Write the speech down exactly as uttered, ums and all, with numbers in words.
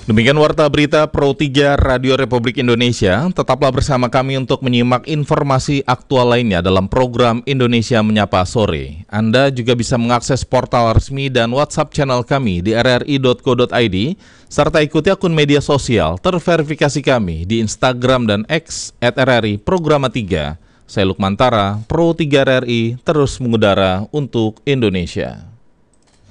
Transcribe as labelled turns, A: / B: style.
A: Demikian Warta Berita Pro tiga Radio Republik Indonesia. Tetaplah bersama kami untuk menyimak informasi aktual lainnya dalam program Indonesia Menyapa Sore. Anda juga bisa mengakses portal resmi dan WhatsApp channel kami di r r i dot co dot i d, serta ikuti akun media sosial terverifikasi kami di Instagram dan X at r r i programa tiga. Saya Lukman Tara, Pro tiga R R I, terus mengudara untuk Indonesia.